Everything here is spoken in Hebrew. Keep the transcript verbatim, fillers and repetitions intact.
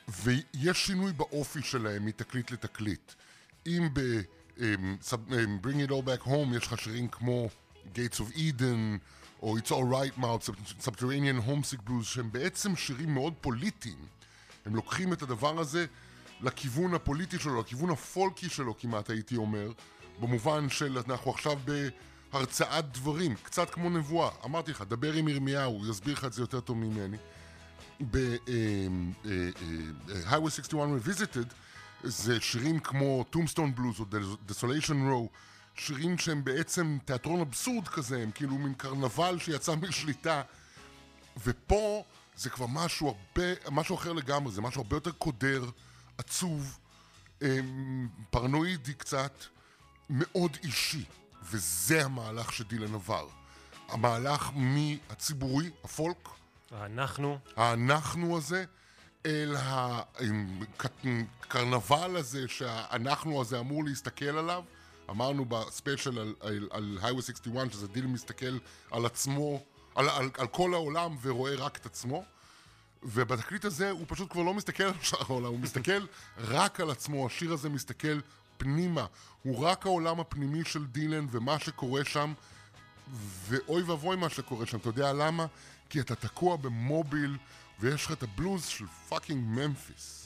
ויש שינוי באופי שלהם מתקליט לתקליט. אם ב... um, sub, um, Bring It All Back Home יש לך שירים כמו Gates of Eden, או It's All Right Mouth, Subterranean Homesick Blues, שהם בעצם שירים מאוד פוליטיים. הם לוקחים את הדבר הזה לכיוון הפוליטי שלו, לכיוון הפולקי שלו כמעט הייתי אומר, במובן של אנחנו עכשיו בהרצאת דברים, קצת כמו נבואה. אמרתי לך, דבר עם ירמיהו, הוא יסביר לך את זה יותר טוב ממני. ב-Highway שישים ואחת Revisited זה שירים כמו Tombstone Blues או Desolation Row, שירים שהם בעצם תיאטרון אבסורד כזה, הם כאילו מין קרנבל שיצא משליטה, ופה זה כבר משהו הרבה, משהו אחר לגמרי, זה משהו הרבה יותר קודר, עצוב, פרנואידי קצת, מאוד אישי, וזה המהלך שדילן עבר. המהלך מהציבורי, הפולק, אנחנו. האנחנו הזה, אל הקרנבל הזה שהאנחנו הזה אמור להסתכל עליו. אמרנו בספיישל על, על, על Highway שישים ואחת שזה דילן מסתכל על עצמו, על, על, על כל העולם ורואה רק את עצמו. ובתקליט הזה הוא פשוט כבר לא מסתכל על שאר העולם, הוא מסתכל רק על עצמו. השיר הזה מסתכל פנימה, הוא רק העולם הפנימי של דילן ומה שקורה שם, ואוי ואבוי מה שקורה שם. אתה יודע למה? כי אתה תקוע במוביל ויש לך את הבלוז של פאקינג ממפיס.